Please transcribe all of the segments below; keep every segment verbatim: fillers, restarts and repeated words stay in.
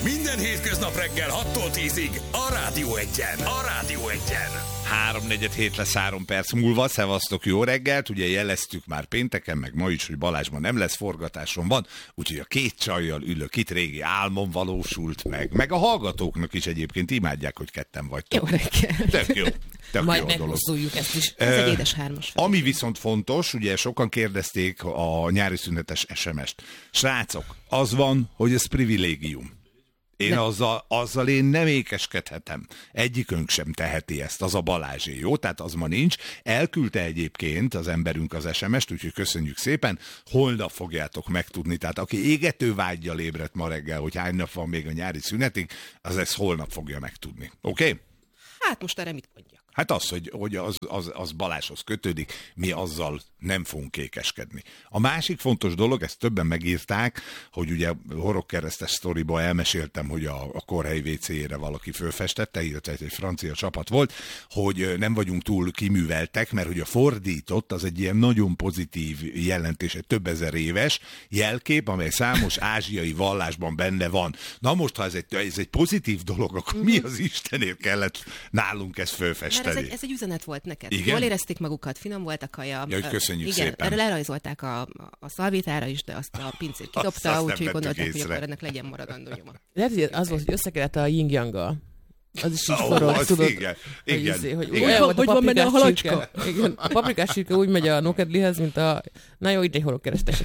Minden hétköznap reggel hattól tízig a Rádió Egyen. A Rádió Egyen. Háromnegyed hét lesz három perc múlva. Szevasztok, jó reggelt. Ugye jeleztük már pénteken, meg ma is, hogy Balázsban nem lesz, forgatáson van. Úgyhogy a két csajjal ülök itt, régi álmom valósult meg. Meg a hallgatóknak is egyébként imádják, hogy ketten vagytok. Jó reggelt. Tök jó. Tök Majd jó dolog. meghozzuljuk ezt is. Ez egy édes hármas fel. Ami viszont fontos, ugye sokan kérdezték a nyári szünetes es em est. Srácok, az van, hogy ez privilégium. Én azzal, azzal én nem ékeskedhetem. Egyikünk sem teheti ezt, az a Balázsé, jó? Tehát az ma nincs. Elküldte egyébként az emberünk az es em est, úgyhogy köszönjük szépen. Holnap fogjátok megtudni. Tehát aki égető vággyal ébredt ma reggel, hogy hány nap van még a nyári szünetig, az ezt holnap fogja megtudni. Oké? Okay? Hát most erre mit mondjak? Hát az, hogy, hogy az, az, az Balázshoz kötődik, mi azzal nem fogunk ékeskedni. A másik fontos dolog, ezt többen megírták, hogy ugye horogkeresztes sztoriba elmeséltem, hogy a, a Korhely vé cé-jére valaki fölfestette, illetve egy francia csapat volt, hogy nem vagyunk túl kiműveltek, mert hogy a fordított az egy ilyen nagyon pozitív jelentés, egy több ezer éves jelkép, amely számos ázsiai vallásban benne van. Na most, ha ez egy, ez egy pozitív dolog, akkor mi az Istenért kellett nálunk ezt fölfesteni? Ez egy, ez egy üzenet volt neked. Igen? Jól érezték magukat, finom volt a kaja. Ja, hogy köszönjük igen, szépen. erre lerajzolták a, a szalvétára is, de azt a pincér kidobta, úgyhogy gondolták, hogy akkor ennek legyen maradandó nyoma. Lehet, hogy az volt, hogy összekedett a yin-yang-gal. Az is így Oh, forog, az tudod, igen, hogy, igen, izé, hogy, igen. olyan Hogy- volt hogy van benne a paprikás halacska? csirke. Igen, a paprikás csirke úgy megy a nokedlihez, mint a... Na jó, itt egy horogkerestes.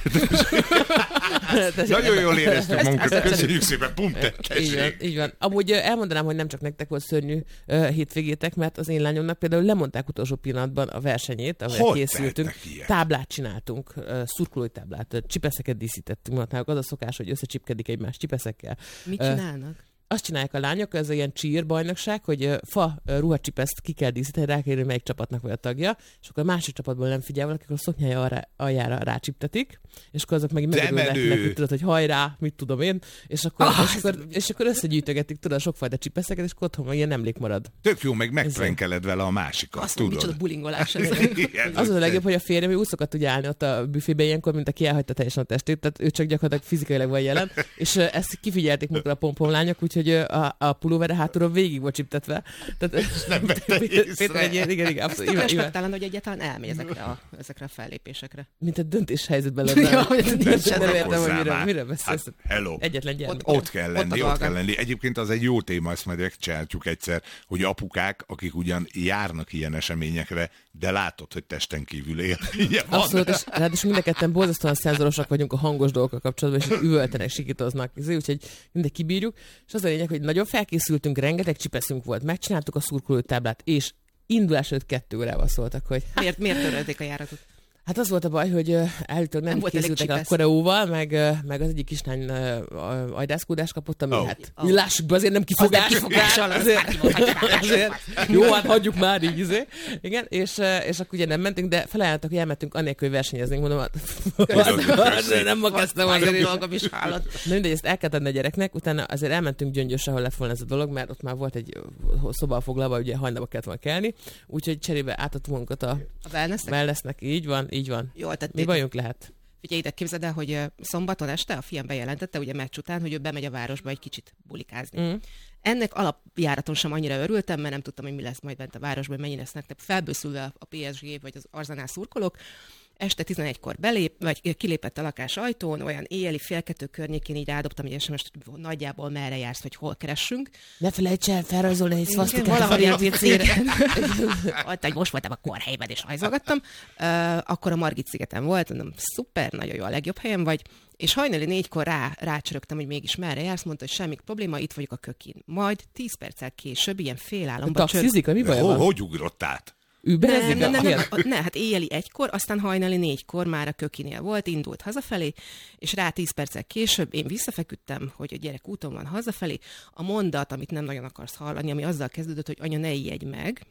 Nagyon jól éreztük magunkat, köszönjük szépen, pum, te, Így van, tessék. így van. Amúgy ö, elmondanám, hogy nem csak nektek volt szörnyű uh, hétvégétek, mert az én lányomnak például lemondták utolsó pillanatban a versenyét, amivel Hogy készültünk. tehetnek ilyet? Táblát csináltunk, uh, szurkolói táblát, uh, csipeszeket díszítettünk, mert náluk az a szokás, hogy összecsipkedik egymás csipeszekkel. Mit Ö, csinálnak? Azt csinálják a lányok, ez ilyen cheer bajnokság, hogy ö, fa ö, ruhacsipeszt ki kell díszíteni, rá kell írni, melyik csapatnak vagy a tagja, és akkor a másik csapatból nem figyel valaki, akkor a szoknyája alá, aljára rácsiptetik, és akkor azok meg megörülnek menő! neki, tudod, hogy hajrá, mit tudom én, és akkor, Ah, és akkor, és akkor összegyűjtögetik, tudod, a sokfajta csipeszeket, és akkor otthon meg ilyen emlék marad. Tök jó, meg megprenkeled vele a másikat, Azt mondom, micsoda tudod? bulingolás ez. Igen, Az a legjobb, hogy a férjem ő úgy szokott tudja állni ott a büfébe ilyenkor, mint aki elhagyta teljesen a testét, tehát ő csak gyakorlatilag fizikailag van jelen, és ö, ezt kifigyelték magukra a pompomlányok, úgyhogy ö, a, a pulóvere hátulról végig volt csiptetve. Tehát, nem vette Péter, észre. Péter egy ilyen, igen, igen, Ez abszolút, tök igen, igen. respektálán, hogy egyáltalán elmegy ezekre a, ezekre a fellépésekre. Mint a döntéshelyzetben lenne. Ja, hogy nem, Nem nem szórakozzál értem, hogy miről, már. miről beszélsz. Hát, hello. Egyetlen gyermek. Ott- Ott kell Ott lenni, a ott, dolga. kell lenni. Egyébként az egy jó téma, ezt majd megcsináljuk egyszer, hogy apukák, akik ugyan járnak ilyen eseményekre, de látod, hogy testen kívül él. Ilyen van. Abszolút, és ráadásul mind a ketten borzasztóan szenzorosak vagyunk a hangos dolgokkal kapcsolatban, és üvöltenek, sikítoznak, úgyhogy mindegy kibírjuk. És az a lényeg, hogy nagyon felkészültünk, rengeteg csipeszünk volt, megcsináltuk a szurkolótáblát, és indulás előtt kettő órával szóltak, hogy Miért, miért törölték a járatot? hát az volt a baj, hogy uh, állítólag nem, Nem volt elég készültek a csipesz. koreóval, meg, uh, meg az egyik kislány uh, ajdászkódást kapott, ami Oh. hát Oh. lássuk be, azért nem kifogás. kifogással, az azért, azért, jó, hát hagyjuk már így, izé. Igen, és, uh, és akkor ugye nem mentünk, de felajánlottak, hogy elmentünk annélkül, hogy versenyeznénk, mondom, hát, Köszi. nem ma kezdtem Azért azért. dolgom is hálad. Na mindegy, ezt el kellett adni a gyereknek, utána azért elmentünk Gyöngyösre, ahol lett volna ez a dolog, mert ott már volt egy ö, szoba foglalva, ugye hajnalba kellett volna kelni, úgyhogy cserébe átadtunk magunkat a A wellnessnek? wellnessnek, így van, így van. Jól tették. Mi bajunk lehet? Figyelj ide, képzeld el, hogy ö, szombaton este a fiam bejelentette, ugye meccs után, hogy ő bemegy a városba egy kicsit bulikázni. Mm. Ennek alapjáraton sem annyira örültem, mert nem tudtam, hogy mi lesz majd bent a városban, hogy mennyi lesznek. Tehát felbőszülve a pé es gé vagy az Arsenal szurkolók. Este tizenegykor belép, vagy kilépett a lakás ajtón, olyan éjjeli fél kettő környékén így rádobtam egy es em est, hogy nagyjából merre jársz, vagy hol keressünk. Ne felejts el felrajzolni egy szvasztikát a Valahogy Faria pé cére. Ott, hogy most voltam a Korhelyben, és rajzolgattam. Uh, akkor a Margit szigeten volt, mondom, szuper, nagyon jó, a legjobb helyen vagy. És hajnali négykor rá, rácsörögtem, hogy mégis merre jársz, mondta, hogy semmi probléma, itt vagyok a kökin. Majd tíz perccel később, ilyen félálomban Taxizik, mi baj Ho, van? hogy ugrott át? Überezik? Nem, nem, nem, Ilyen? nem, ne, hát éjjeli egykor, aztán hajnali négykor már a kökinél volt, indult hazafelé, és rá tíz perccel később én visszafeküdtem, hogy a gyerek úton van hazafelé. A mondat, amit nem nagyon akarsz hallani, ami azzal kezdődött, hogy anya, ne ijedj meg.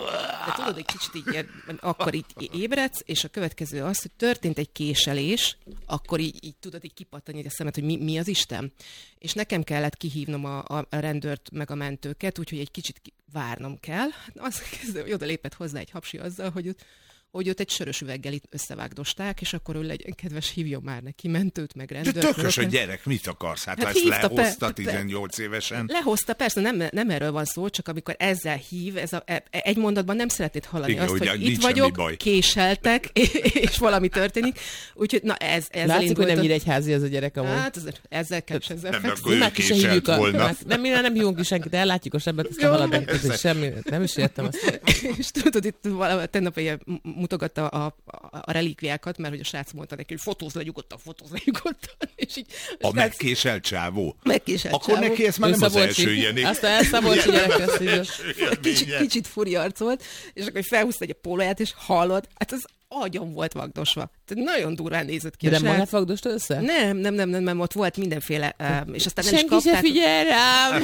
De tudod, egy kicsit így, ilyen, akkor így ébredsz, és a következő az, hogy történt egy késelés, akkor így, így tudod így kipattani a szemet, hogy mi, mi az Isten. És nekem kellett kihívnom a, a rendőrt, meg a mentőket, úgyhogy egy kicsit ki- várnom kell. Az kezdve, hogy oda lépett hozzá egy hapsi azzal, hogy hogy ott egy sörös üveggel itt összevágdosták, és akkor ő legyen kedves, hívjon már neki mentőt, meg De rendőrt. tökös a gyerek, mit akarsz? Hát, Hát hát ezt hívta, lehozta pe- tizennyolc évesen. Lehozta, persze, nem, nem erről van szó, csak amikor ezzel hív, ez a, e, egy mondatban nem szeretnéd hallani Igen, azt, ugye, hogy nincs itt semmi vagyok, baj. késeltek, és valami történik. Úgyhogy, na ez, ez Látszik, hogy nem Nyíregyházi ez a gyerek amúgy. Hát, ez, ezzel kell, és ezzel Nem, fekszik. akkor ő Már ki se késelt hívjuk a... volna. Már- Nem, mi nem hívunk ki senkit, ellátjuk a sebet, aztán Jó, haladunk. Ez persze. is semmi, nem is értem ezt. És tudod, itt valami, tegnap ilyen mutogatta a, a, a relikviákat, mert hogy a srác mondta neki, hogy fotóz le nyugodtan, fotóz le nyugodtan. És így A srác megkéselt csávó. megkéselt Akkor csávó. neki ez már nem az Szabolcsi. első ilyen. Azt a Szabolcsi gyerek lesz így. Kicsit, kicsit furi arc volt, és akkor felhúzta egy pólóját, és hallod, hát az agyon volt vagdosva. Tehát nagyon durván nézett ki De a nem srác. magát vagdosta össze? Nem, nem, nem, nem, nem, ott volt mindenféle, um, és aztán el is Senki se kapták, figyel rám!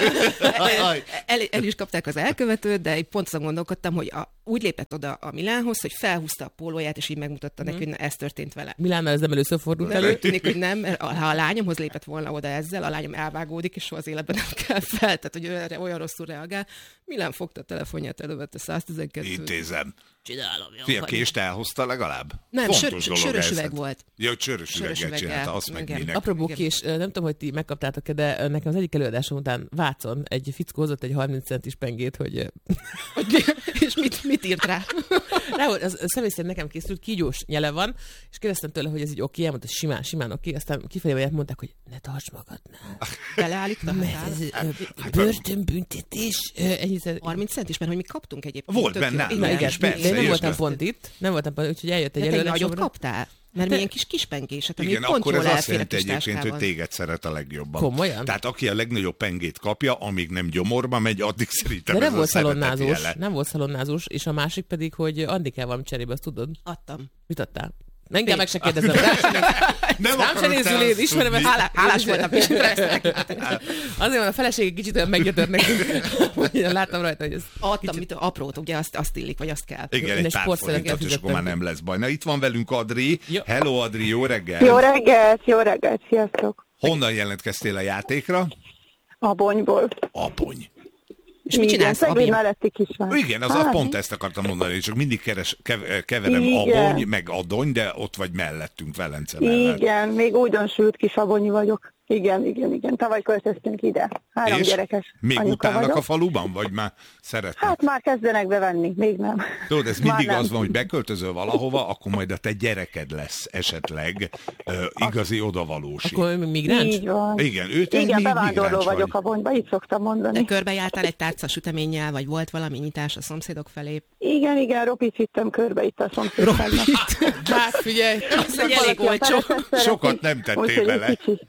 el, el, el is kapták az elkövetőt, de én pont azon gondolkodtam, hogy a, úgy lépett oda a Milánhoz, hogy felhúzta a pólóját, és így megmutatta neki, hogy na, ez történt vele. Milánnal ez nem először fordult De elő. úgy tűnik, hogy nem, mert ha a lányomhoz lépett volna oda ezzel, a lányom elvágódik, és soha az életben nem kell fel, tehát hogy ő erre olyan rosszul reagál. Milán fogta a telefonját, elővette száztizenkettőt. Intézem. Csinálom, jó. Fia, kést elhozta legalább? Nem, Fontos sör, dolog sörös ez. üveg volt. Ja, hogy sörös Sörös üveggel üveggel. csinálta, azt meg Igen. minek. Apropó Igen. kés, nem tudom, hogy ti megkaptátok-e, de nekem az egyik előadásom után Vácon egy fickó hozott egy harminc centis pengét, hogy Hogy, és mit, mit írt rá? rá volt, az személy szerint nekem készült, kígyós nyele van, és kérdeztem tőle, hogy ez így oké, elmondta, hogy simán, simán oké, aztán kifelé mondták, hogy ne tarts magadnál. Beleállítta? Mert ez ö, börtönbüntetés. ö, Ennyiszer. harminc centis, mert hogy mi kaptunk egyébként. Volt tök benne, jó. na, Na Igen. igen, és persze, de én nem és voltam persze. pont itt, nem voltam pont, úgyhogy eljött egy De te egy előadás. nagyot kaptál? Mert milyen kis kispenkéset, ami Igen, pont akkor jól ez azt elfér a jelenti kis egyébként, hogy táskában. téged szeret a legjobban. Komolyan? Tehát aki a legnagyobb pengét kapja, amíg nem gyomorba megy, addig szerintem De ez nem volt a szeretet szalonnázós, jele. nem volt szalonnázós, és a másik pedig, hogy adni kell valami cserébe, azt tudod? Adtam. Mit adtál? Engem meg se kérdezem. Rám se néz- Nem Rám se akarod te nézzül, én azt ismerem ezt. tudni. Hálá, hálás voltam is. Azért van, a feleség egy kicsit olyan meggyötört nekünk. hogy Láttam rajta, hogy ez Adtam, mit, aprót, ugye azt, azt illik, vagy azt kell. Igen, Én egy egy pár sportszerűen forintot, és akkor elfizettem már ki. nem lesz baj. Na, itt van velünk Adri. Jó. Hello, Adri, jó reggel. Jó reggelt, jó reggelt, sziasztok! Honnan jelentkeztél a játékra? Abonyból. Abony. És mit csinálsz, Szegény Abi? melletti kisvár. Igen, az a pont ezt akartam mondani, hogy csak mindig keres, kev- keverem Igen. abony, meg adony, de ott vagy mellettünk, Velence mellett. Igen, még újdonsült kis abonyi vagyok. Igen, igen, igen. Tavaly költöztünk ide. Három És gyerekes még anyuka utálnak vagyok. a faluban, vagy már szeretnek? Hát már kezdenek bevenni, még nem. Tudod, ez Már mindig nem. az van, hogy beköltözöl valahova, akkor majd a te gyereked lesz esetleg ö, igazi odavalósi. akkor ő migráns? Így van. Igen, ő te Igen, mi- bevándorló migráns vagyok vagy. Abonyba, így szoktam De mondani. körbejártál egy tárca süteménnyel, vagy volt valami nyitás a szomszédok felé? Igen, igen, ropit vittem körbe itt a szomszédságnak. Hát figyelj, Az egy elég olcsó. Kereset szereti, Sokat nem tettél úgyhogy bele. egy kicsi.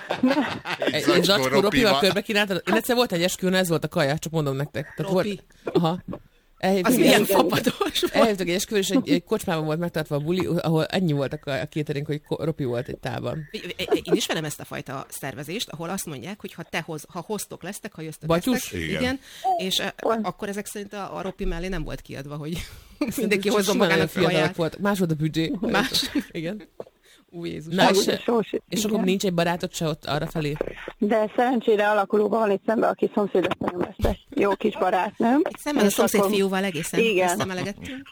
Egy egy zacskó zacskó ropival ropival. körbe kínáltad. Én egyszer volt egy esküvőn, ez volt a kaja, csak mondom nektek. Tehát Ropi. Volt, aha. Az Elhívtuk, milyen egy, fapados volt. elhívtuk egy esküvőn, és egy, egy kocsmában volt megtartva a buli, ahol ennyi volt a, a catering, hogy ko- ropi volt egy tálban. Én ismerem ezt a fajta szervezést, ahol azt mondják, hogy ha te hoz, ha hoztok lesztek, ha jöztök Batyus? lesztek, Igen. igen, és uh, akkor ezek szerint a, a ropi mellé nem volt kiadva, hogy mindenki hozzon Simán magának fiatalok kaját. volt. Más volt a büdzsé. Más. Igen. Új Jézus. Na, és, Ugye, sós- és igen. akkor nincs egy barátod se ott arra felé? De szerencsére alakulóban van itt szemben, aki szomszédasszonyom lesz. Jó kis barátnőm. Itt szemben a És szomszéd akkor- fiúval egészen Igen. összemelegettünk.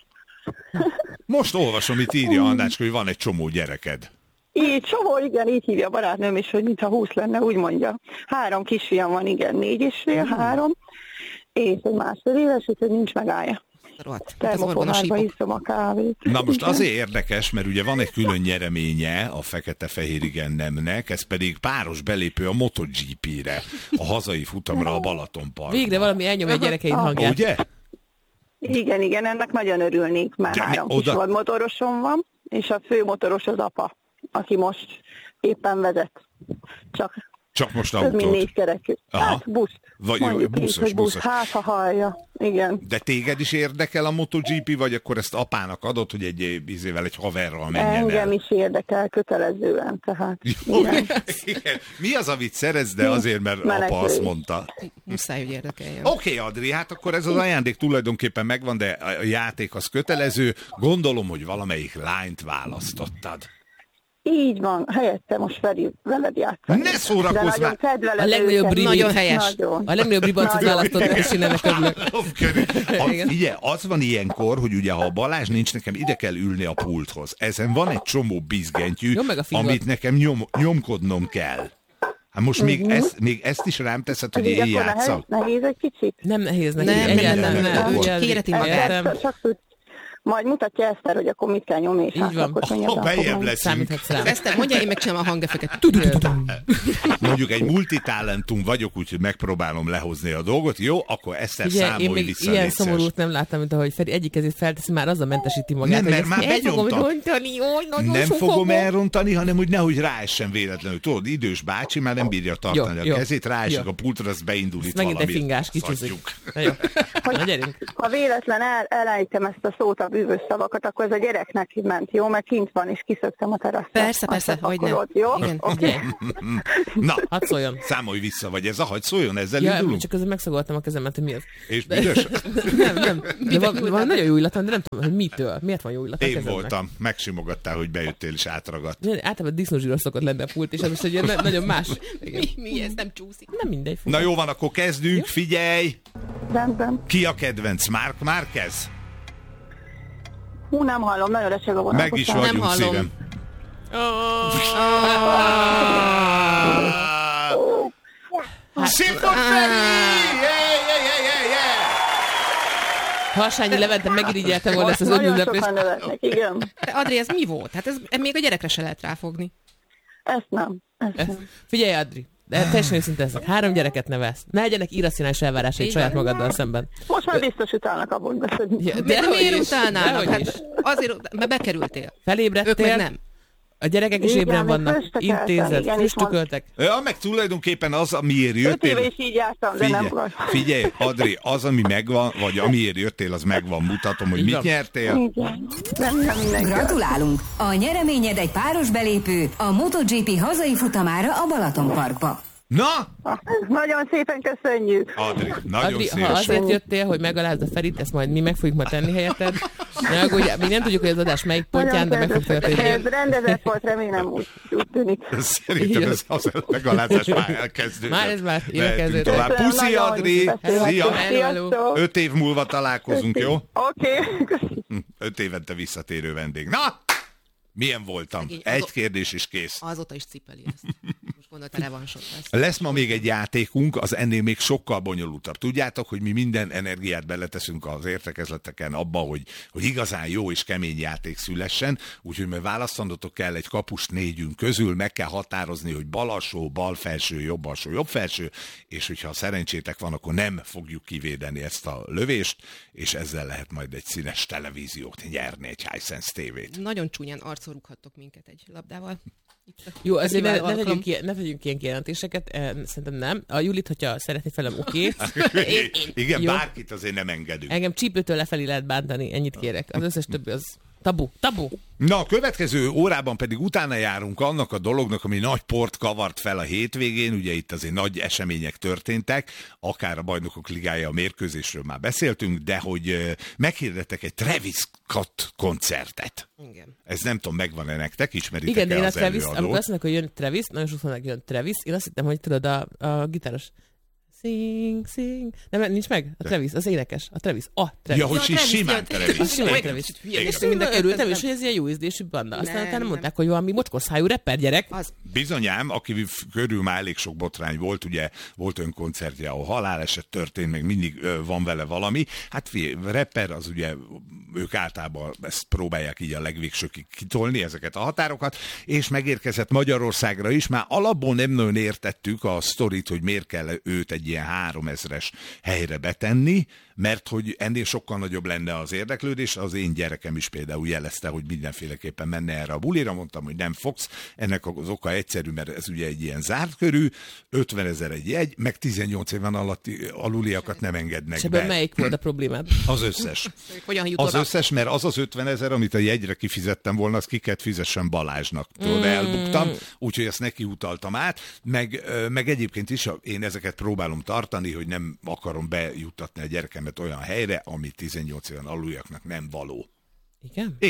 Most olvasom, itt írja Annácska, hogy van egy csomó gyereked. Így, csomó, igen, így hívja a barátnőm is, hogy mintha húsz lenne, úgy mondja. Három kisfiam van, igen, négy és fél, három, és egy másfél éves, úgyhogy nincs megállja. Rohadt, mint az orvonos Termofonálba hípok. iszom a kávét. Na most Igen. azért érdekes, mert ugye van egy külön nyereménye a fekete-fehér igen nemnek, ez pedig páros belépő a MotoGP-re, a hazai futamra a Balatonparkban. Végre valami elnyom egy gyerekeid hangját. Ugye? Igen, igen, ennek nagyon örülnék, mert De mi- három oda- kis vadmotorosom van, és a fő motoros az apa, aki most éppen vezet. Csak Csak most több mint autót. négy kerekű. Aha. Hát busz. Vagy Mondjuk így, buszos, hogy busz. buszos. Hát, ha hallja. Igen. De téged is érdekel a MotoGP, vagy akkor ezt apának adod, hogy egy izével, egy haverral menjen Engem el? is érdekel kötelezően, tehát. Jó, Igen. igen. Mi az, amit szeretsz, de azért, mert Menekülés. apa azt mondta. Muszáj, hogy érdekeljen. Oké, okay, Adri, hát akkor ez az ajándék tulajdonképpen megvan, de a játék az kötelező. Gondolom, hogy valamelyik lányt választottad. Így van, helyette most Feri veled játszani. Ne szórakozz már! A legnagyobb ribi, nagyon helyes. Nagyon. A legnagyobb ribancot választottak, és én ennek örülök. Ugye, az van ilyenkor, hogy ugye ha a Balázs nincs, nekem ide kell ülni a pulthoz. Ezen van egy csomó bizgentyű, Jó, meg a fingot. amit nekem nyom, nyomkodnom kell. Hát most még, Mhm. ezt, még ezt is rám teszed, hogy Így én akkor játszak? nehéz, nehéz egy kicsit? Nem nehéz neki. Nem, nem, egyáltalán nem, nem, nem. Ugye, Úgy kéreti magát. értem. Csak tud, majd mutatja Eszter, hogy akkor mit kell nyomni, és Így hát van. akkor könnyebben Ha fog bejebb menni. leszünk, Számíthatsz rám. Eszter, mondja, én megcsinálom a hangeffeket. mondjuk egy multitalentum vagyok, úgyhogy megpróbálom lehozni a dolgot. Jó, akkor Eszter Ugye, én számolj még vissza. ilyen légy szíves. szomorút nem láttam, mint ahogy Feri egyik kezét felteszi, már azzal mentesíti magát. Nem, hogy mert ezt már el fogom benyomtam. rontani, jó, nagyon Nem sok fogom fogom. elrontani, hanem úgy nehogy ráessen véletlenül. Tudod, idős bácsi már nem bírja tartani Jó, a jó, kezét, ráesik jó. a pultra, az beindul Ez itt megint egy valami. fingás, kicsúszik. Szattyuk. Na jó, na gyerünk. Ha véletlen el, elejtem ezt a szót, a bűvös szavakat, akkor ez a gyereknek ment, jó? Mert kint van, és kiszöktem a teraszra. Persze, persze, Azt hogy nem. akkor ott, jó? Igen. Oké. Na, Hadd szóljon. számolj vissza, vagy ez a hagy szóljon, ezzel Ja, indulunk? csak közben megszagoltam a kezemet, hogy mi az. És büdös? Nem, nem. De van, van nagyon jó illatom, de nem tudom, hogy mitől. Miért van jó illatom a Én kezemnek? voltam, megsimogattál, hogy bejöttél és átragadt. Általában disznózsíros szokott lenni a pult, és ez most egy ilyen na- nagyon más. Igen. Mi, mi ez nem csúszik? Nem mindegy. Fú. Na jó van, akkor kezdünk, figyelj! Rendben. Ki a kedvenc? Mark Márquez? Hú, nem hallom, nagyon recseg a vonal. Meg is bocsánat. vagyunk, hallom. szívem. Simon Feri! Yeah, yeah, yeah, yeah, yeah! Harsányi Levente megirigyelte volna ezt az Nagyon önünneplést. sokan nevetnek, igen. De Adri, ez mi volt? Hát ez még a gyerekre se lehet ráfogni. Ezt nem. Ezt nem. Figyelj, Adri, de teljesen őszinte leszek. Három gyereket nevelsz. Ne legyenek irracionális elvárásai Így saját van. magaddal szemben. Most már biztos utálnak abból beszélni. Ja, De, de miért is, utálnának? dehogy is. Hát azért, mert bekerültél. Ők Felébredtél, meg nem. a gyerekek is Igen, ébren még vannak, fröstökeltem, intézet, igen, és früstököltek. Ja, meg tulajdonképpen az, amiért Öt éve jöttél... is így jártam, de nem Figyelj, gond. figyelj, Adri, az, ami megvan, vagy amiért jöttél, az megvan. Mutatom, hogy Így mit van. nyertél. Igen. Nem, nem mindenki. Gratulálunk! A nyereményed egy páros belépő a MotoGP hazai futamára a Balatonparkba. Na, Nagyon szépen köszönjük. Adri, nagyon Adri, ha szívesen. azért jöttél, hogy megalázd a Ferit, ezt majd mi meg fogjuk ma tenni helyetted. Ne aggódj, mi nem tudjuk, hogy az adás melyik pontján, de meg fogjuk tenni. Ez rendezett volt, remélem úgy, úgy tűnik. Szerintem ez az megalázás már elkezdődött. Már ez már Mehetünk elkezdődött. tovább. Köszönöm Puszi, nagyon, Adri! beszélhettünk. Szia! Hello, hello. Sziasztok. Öt év múlva találkozunk, jó? Oké, köszönöm. Hm, Öt évente visszatérő vendég. Na! Milyen voltam? Szegény, Egy azok- kérdés is kész. Azóta is cipeli ezt. Most gondolta, revansot lesz. Lesz ma még egy játékunk, az ennél még sokkal bonyolultabb. Tudjátok, hogy mi minden energiát beleteszünk az értekezleteken abba, hogy, hogy igazán jó és kemény játék szülessen, úgyhogy majd választanotok kell egy kapust négyünk közül, meg kell határozni, hogy bal alsó, bal felső, jobb alsó, jobb felső, és hogyha szerencsétek van, akkor nem fogjuk kivédeni ezt a lövést, és ezzel lehet majd egy színes televíziót nyerni, egy Hisense tévét. Nagyon csúnyán arcon rúghattok minket egy labdával. Itt a Jó, azért ne, ne, alkalom. tegyünk ilyen, ne tegyünk ilyen kijelentéseket, eh, szerintem nem. A Julit, hogyha szeretné felem, oké. Igen, Jó. bárkit azért nem engedünk. Engem csípőtől lefelé lehet bántani, ennyit kérek. Az összes többi az tabu. Tabu. Na, a következő órában pedig utána járunk annak a dolognak, ami nagy port kavart fel a hétvégén, ugye itt azért nagy események történtek, akár a Bajnokok Ligája, a mérkőzésről már beszéltünk, de hogy ö, meghirdettek egy Travis Scott koncertet. Igen. Ez nem tudom, megvan-e nektek, ismeritek-e Igen, de én a az Travis, amikor előadót? azt mondják, hogy jön Travis, nagyon sokszor mondják, jön Travis, én azt hittem, hogy tudod, a, a gitáros sing, sing. Nem, nincs meg? A Travis, az énekes. A Travis. A Travis. Ja, hogy Ja, si- Travis, simán ja, Travis. A simán Meg- Travis. hülye, És meg- mind a meg- örültem meg- is, hogy ez ilyen jó ízlésű banda. Aztán Nem, utána nem. mondták, hogy valami mocskos szájú rapper gyerek. Az. Bizonyám, aki f- körül már elég sok botrány volt, ugye volt önkoncertje, ahol haláleset történt, meg mindig ö, van vele valami. Hát figyelj, rapper, az ugye ők általában ezt próbálják így a legvégsőkig kitolni, ezeket a határokat, és megérkezett Magyarországra is. Már alapból nem nagyon értettük a sztorit, hogy miért kell őt egy ilyen háromezres helyre betenni, mert hogy ennél sokkal nagyobb lenne az érdeklődés. Az én gyerekem is például jelezte, hogy mindenféleképpen menne erre a bulira, mondtam, hogy nem fogsz. Ennek az oka egyszerű, mert ez ugye egy ilyen zárt körű, ötvenezer egy jegy, meg tizennyolc éven alatti aluliakat nem engednek És ebben be. melyik volt a problémád? Az összes. Hogyan jut Az oda? összes, mert az az ötvenezer, amit a jegyre kifizettem volna, az ki kellett fizessen Balázsnak. Tudod, elbuktam, úgyhogy ezt neki utaltam át, meg, ö, meg egyébként is én ezeket próbálom tartani, hogy nem akarom bejuttatni a gyerekemet olyan helyre, ami tizennyolc éven aluljaknak nem való. Igen? Igen.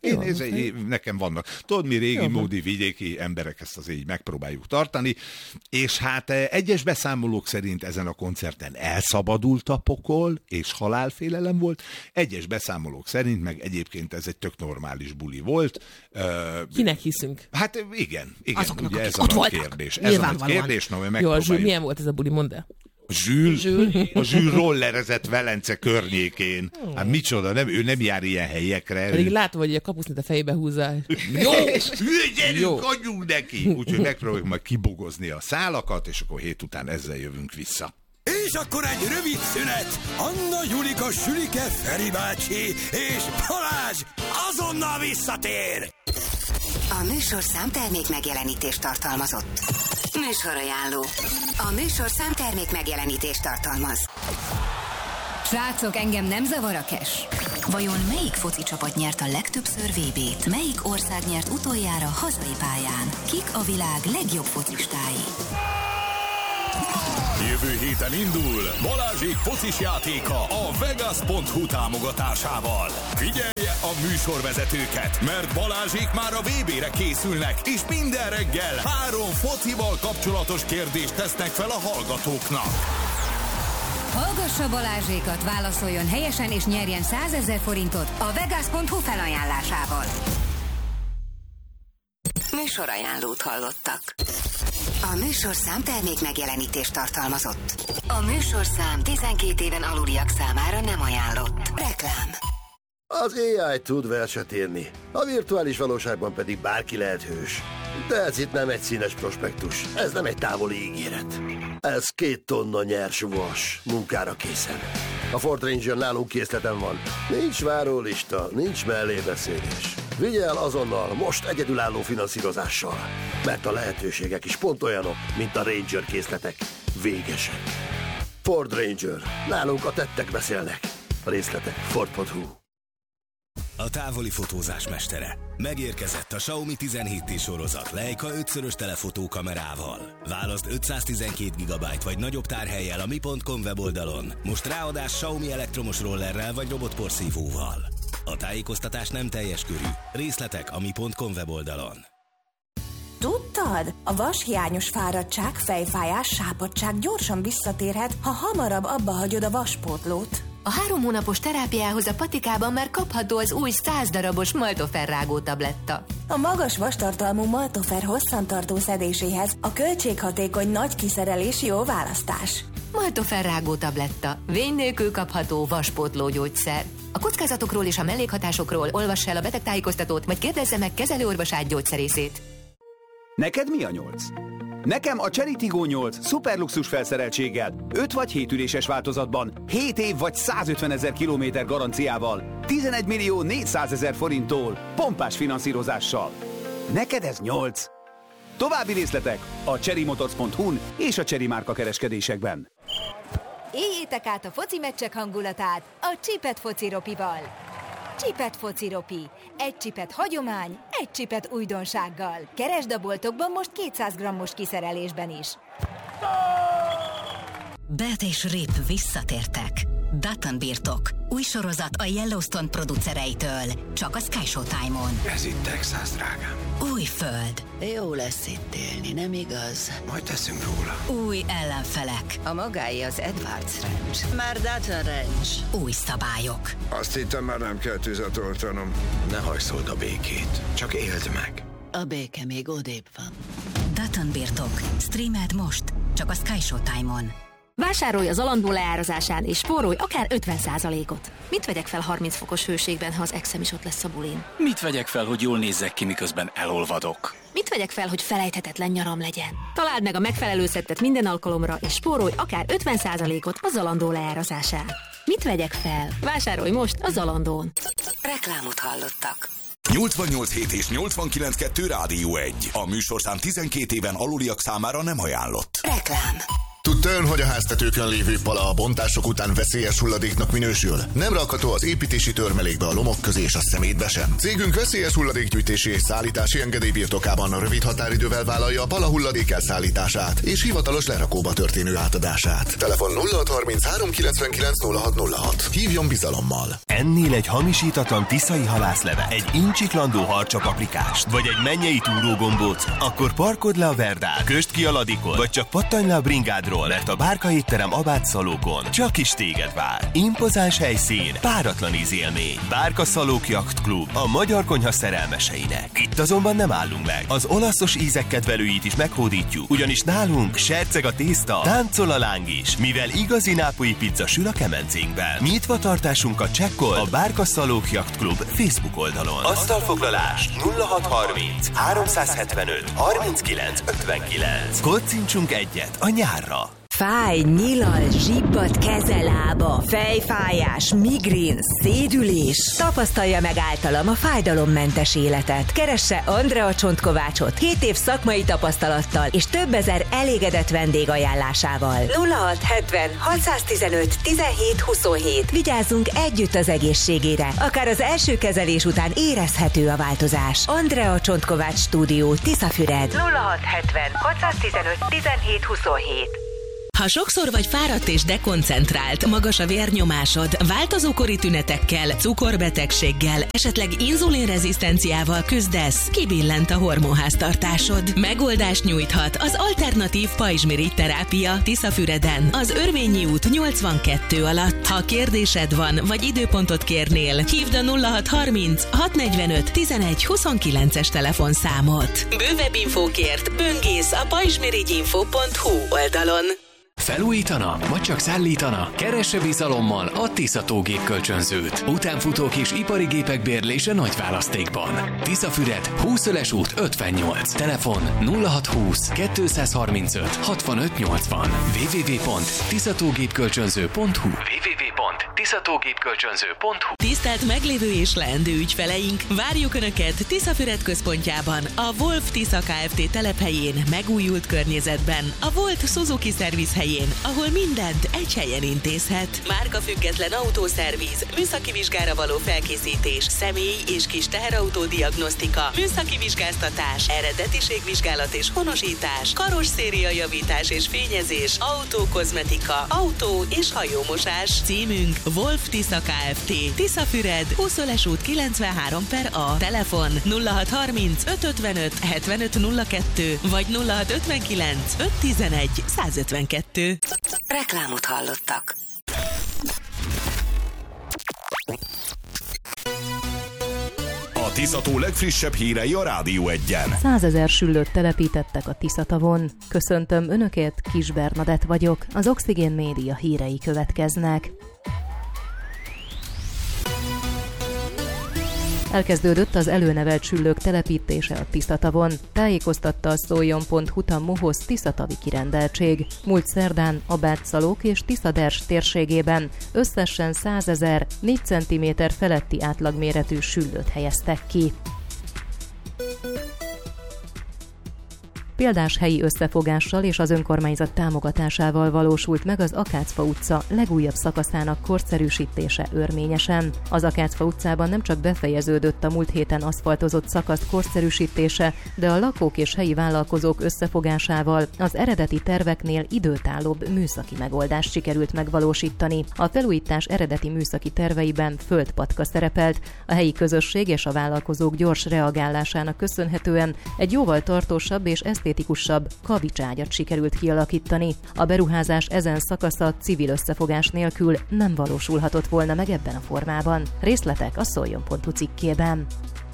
Én, Jó, ez, én, nekem vannak. Tudod, mi régi Jó, módi vidéki emberek ezt azért így megpróbáljuk tartani, és hát egyes beszámolók szerint ezen a koncerten elszabadult a pokol, és halálfélelem volt. Egyes beszámolók szerint meg egyébként ez egy tök normális buli volt. Kinek hiszünk? Hát igen, igen, Azoknak, ugye ez akik a ott nagy voltak. kérdés. Ez a nagy kérdés, no, Jó, a megpróbáljuk. Zsül, milyen volt ez a buli, mondd el. A Zsül, Zsül. A Zsül rollerezett Velence környékén. Hát micsoda, nem, ő nem jár ilyen helyekre. Pedig ő... látom, hogy a kapusznit a fejébe húzza. Jó, gyerünk, Jó. adjunk neki. Úgyhogy megpróbáljuk majd kibogozni a szálakat, és akkor hét után ezzel jövünk vissza. És akkor egy rövid szünet. Anna, Julika, Sülike, Feri bácsi és Balázs azonnal visszatér. A műsorszám termék megjelenítést tartalmazott. Műsorajánló. A műsorszám termék megjelenítést tartalmaz. Srácok, engem nem zavar a cash. Vajon melyik foci csapat nyert a legtöbbször vé bét? Melyik ország nyert utoljára hazai pályán? Kik a világ legjobb focistái? Jövő héten indul Balázsék focis játéka a Vegas pont hu támogatásával. Figyelje a műsorvezetőket, mert Balázsék már a vé bére készülnek, és minden reggel három focival kapcsolatos kérdést tesznek fel a hallgatóknak. Hallgassa Balázsékat, válaszoljon helyesen és nyerjen százezer forintot a Vegas pont hu felajánlásával. Műsorajánlót hallottak. A műsorszám termék megjelenítést tartalmazott. A műsorszám tizenkét éven aluliak számára nem ajánlott. Reklám. Az á i tud verset írni, a virtuális valóságban pedig bárki lehet hős. De ez itt nem egy színes prospektus, ez nem egy távoli ígéret. Ez két tonna nyers vas, munkára készen. A Ford Ranger nálunk készleten van. Nincs várólista, nincs mellébeszélés. Vigye el azonnal, most egyedülálló finanszírozással. Mert a lehetőségek is pont olyanok, mint a Ranger készletek. Végesek. Ford Ranger. Nálunk a tettek beszélnek. A részletek Ford pont hu. A távoli fotózás mestere. Megérkezett a Xiaomi tizenhét té sorozat Leica ötszörös telefonó kamerával. Válaszd ötszáztizenkét gigabyte vagy nagyobb tárhellyel a mi pont com weboldalon. Most ráadás Xiaomi elektromos rollerrel vagy robotporszívóval. A tájékoztatás nem teljes körű. Részletek a mi pont com weboldalon. Tudtad? A vashiányos fáradtság, fejfájás, sápadtság gyorsan visszatérhet, ha hamarabb abba hagyod a vaspótlót. A három hónapos terápiához a patikában már kapható az új száz darabos Maltofer rágó tabletta. A magas vastartalmú Maltofer hosszantartó szedéséhez a költséghatékony nagy kiszerelés jó választás. Maltofer rágó tabletta. Vény nélkül kapható vaspótló gyógyszer. A kockázatokról és a mellékhatásokról olvass el a betegtájékoztatót, vagy kérdezze meg kezelőorvosát, gyógyszerészét. Neked mi a nyolc? Nekem a Chery Tiggo nyolc szuperluxus felszereltséggel, öt vagy hét üléses változatban, hét év vagy százötvenezer kilométer garanciával, tizenegy millió négyszázezer forinttól, pompás finanszírozással. Neked ez nyolc. További részletek a chery motors pont hu-n és a Chery márka kereskedésekben. Éljétek át a foci meccsek hangulatát a Csipet fociropival. Csipet fociropi. Egy csipet hagyomány, egy csipet újdonsággal. Keresd a boltokban most kétszáz grammos kiszerelésben is. Bet és Rip visszatértek. Dutton birtok. Új sorozat a Yellowstone producereitől. Csak a Sky Showtime-on. Ez itt Texas, drágám. Új föld. Jó lesz itt élni, nem igaz? Majd teszünk róla. Új ellenfelek. A magáé az Edwards Ranch. Már Dutton Ranch. Új szabályok. Azt hittem, már nem kell tüzet oltanom. Ne hajszold a békét, csak éld meg. A béke még odébb van. Dutton birtok. Streamed most. Csak a Sky Showtime-on. Vásárolj az Zalando leárazásán, és spórolj akár ötven százalékot. Mit vegyek fel harminc fokos hőségben, ha az exem is ott lesz a bulin? Mit vegyek fel, hogy jól nézzek ki, miközben elolvadok? Mit vegyek fel, hogy felejthetetlen nyaram legyen? Találd meg a megfelelő szettet minden alkalomra, és spórolj akár ötven százalékot a Zalando leárazásán. Mit vegyek fel? Vásárolj most a Zalandón. Reklámot hallottak. nyolcvannyolc hét és nyolcvankilenc kettő Rádió egy. A műsorszám tizenkét éven aluliak számára nem ajánlott. Reklám. Tudta, Tön, hogy a háztetőkön lévő pala a bontások után veszélyes hulladéknak minősül. Nem rakható az építési törmelékbe, a lomok közé és a szemétbe sem. Cégünk veszélyes hulladékgyűjtési és szállítási engedély birtokában a rövid határidővel vállalja a pala hulladék elszállítását és hivatalos lerakóba történő átadását. Telefon nulla hat harminchárom kilencvenkilenc nulla hat nulla hat. Hívjon bizalommal. Ennél egy hamisítatlan tiszai halászlevet, egy incsiklandó harcsapaprikást, vagy egy mennyei túrógombóc, akkor parkodd le a Verdán, kösd ki a Ladikon, vagy csak pattanj le a bringádról, mert a Bárka étterem Abát Szalókon csak is téged vár. Impozáns helyszín, páratlan ízélmény. Bárka Szalók Yacht Club, a magyar konyha szerelmeseinek. Itt azonban nem állunk meg. Az olaszos ízek kedvelőit is meghódítjuk, ugyanis nálunk serceg a tészta, táncol a láng is, mivel igazi nápolyi pizza sül a kemencénkben. Nyitva tartásunkat csekkol a Bárka Szalók Yacht Club Facebook oldalon. Asztalfoglalás nulla hat harminc háromszázhetvenöt harminckilenc ötvenkilenc. Koccintsunk egyet a nyárra. Fáj, nyilal, zsibbat, kezelába, fejfájás, migrén, szédülés. Tapasztalja meg általam a fájdalommentes életet. Keresse Andrea Csontkovácsot hét év szakmai tapasztalattal és több ezer elégedett vendég ajánlásával. nulla hat hetven hatszáztizenöt tizenhét huszonhét. Vigyázzunk együtt az egészségére. Akár az első kezelés után érezhető a változás. Andrea Csontkovács Stúdió, Tiszafüred. nulla hat hetven hatszáztizenöt tizenhét huszonhét. Ha sokszor vagy fáradt és dekoncentrált, magas a vérnyomásod, változókori tünetekkel, cukorbetegséggel, esetleg inzulinrezisztenciával küzdesz, kibillent a hormonháztartásod. Megoldást nyújthat az alternatív pajzsmirigy terápia Tiszafüreden, az Örvényi út nyolcvankettő alatt. Ha kérdésed van, vagy időpontot kérnél, hívd a nulla hat harminc hatszáznegyvenöt tizenegy huszonkilences telefonszámot. Bővebb infókért böngész a pajzsmirigyinfo pont hu oldalon. Felújítana, vagy csak szállítana? Keresse bizalommal a Tiszató gépkölcsönzőt. Utánfutók és ipari gépek bérlése nagy választékban. Tiszafüred, Húszöles út ötvennyolc. Telefon nulla hat húsz kettőszázharmincöt hatvanöt nyolcvan. double-u double-u double-u pont tiszatógépkölcsönző pont hu double-u double-u double-u pont tiszatógépkölcsönző pont hu. Tisztelt meglévő és leendő ügyfeleink, várjuk Önöket Tiszafüred központjában, a Wolf Tisza Kft. Telephelyén, megújult környezetben, a Volt Suzuki Service helyén, ahol mindent egy helyen intézhet. Márkafüggetlen autószerviz, műszaki vizsgára való felkészítés, személy- és kis teherautó diagnosztika, műszaki vizsgáztatás, eredetiségvizsgálat és honosítás, karosszériajavítás és fényezés, autókozmetika, autó- és hajómosás. Címünk Wolf Tisza Kft. Tiszafüred, Húszöles út kilencvenhárom per A. Telefon nulla hat harminc ötszázötvenöt hetvenöt nulla kettő vagy nulla hat ötvenkilenc ötszáztizenegy százötvenkettő. Reklámot hallottak. A Tiszató legfrissebb hírei a Rádió Egyen. Százezer süllőt telepítettek a Tiszatavon. Köszöntöm Önöket, Kis Bernadett vagyok. Az Oxigén Média hírei következnek. Elkezdődött az előnevelt süllők telepítése a Tiszatavon, tájékoztatta a szóljon pont hu Mohoz tiszatavi kirendeltség. Múlt szerdán a Bátszalók és Tiszaders térségében összesen százezer négy centiméter feletti átlagméretű süllőt helyeztek ki. Példás helyi összefogással és az önkormányzat támogatásával valósult meg az Akácfa utca legújabb szakaszának korszerűsítése Örményesen. Az Akácfa utcában nem csak befejeződött a múlt héten aszfaltozott szakasz korszerűsítése, de a lakók és helyi vállalkozók összefogásával az eredeti terveknél időtállóbb műszaki megoldást sikerült megvalósítani. A felújítás eredeti műszaki terveiben földpatka szerepelt, a helyi közösség és a vállalkozók gyors reagálásának köszönhetően egy jóval tartósabb és esztétikusabb kavicságyat sikerült kialakítani. A beruházás ezen szakasza civil összefogás nélkül nem valósulhatott volna meg ebben a formában. Részletek a szóljon pont hu cikkében.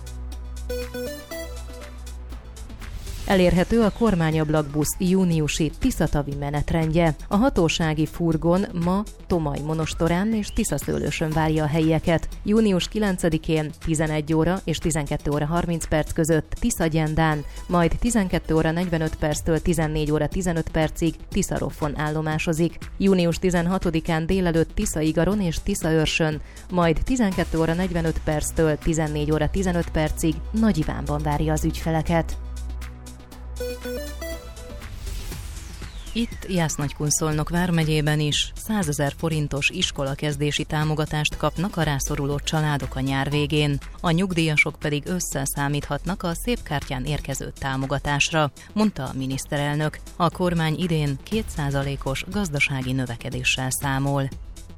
Elérhető a kormányablakbusz júniusi Tiszatavi menetrendje. A hatósági furgon ma Tomaj monostorán és Tiszaszőlősön várja a helyieket. június kilencedikén tizenegy óra és tizenkét óra harminc perc között Tiszagyendán, majd tizenkét óra negyvenöt perctől tizennégy óra tizenöt percig Tiszarofon állomásozik. június tizenhatodikán délelőtt Tiszaigaron és Tiszaőrsön, majd tizenkét óra negyvenöt perctől tizennégy óra tizenöt percig Nagyivánban várja az ügyfeleket. Itt Jász-Nagykunszolnok vármegyében is százezer forintos iskolakezdési támogatást kapnak a rászoruló családok a nyár végén. A nyugdíjasok pedig ősszel számíthatnak a szép kártyán érkező támogatásra, mondta a miniszterelnök. A kormány idén két százalékos gazdasági növekedéssel számol.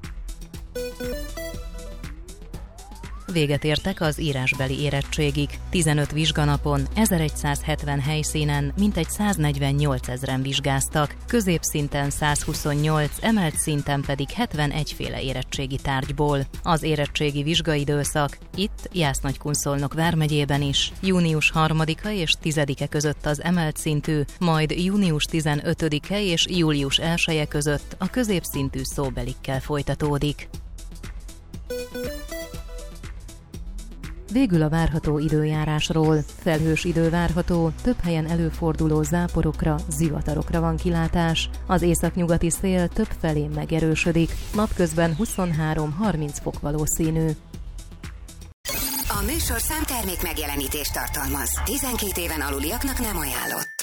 Véget értek az írásbeli érettségig. tizenöt vizsganapon, ezeregyszázhetven helyszínen mintegy száznegyvennyolcezren vizsgáztak, középszinten százhuszonnyolc, emelt szinten pedig hetvenegy féle érettségi tárgyból. Az érettségi vizsgaidőszak itt Jász-Nagykunszolnok vármegyében is június harmadika és tizedike között az emelt szintű, majd június tizenötödike és július elseje között a középszintű szóbelikkel folytatódik. Végül a várható időjárásról. Felhős idő várható, több helyen előforduló záporokra, zivatarokra van kilátás. Az északnyugati szél több felé megerősödik, napközben huszonhárom-harminc fok valószínű. A műsorszám termék megjelenítést tartalmaz. tizenkét éven aluliaknak nem ajánlott.